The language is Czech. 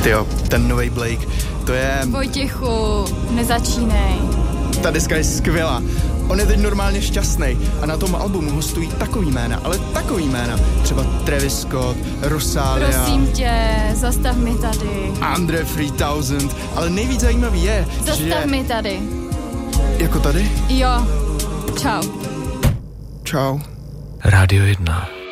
Tyjo, ten novej Blake, to je... Vojtěchu, nezačínej. Ta deska je skvělá. On je teď normálně šťastný a na tom albumu hostují takový jména, ale takový jména. Třeba Travis Scott, Rosalia. Prosím tě, zastav mi tady. Andre 3000, ale nejvíc zajímavý je, Zastav mi tady. Jako tady? Jo, čau. Čau. Rádio 1.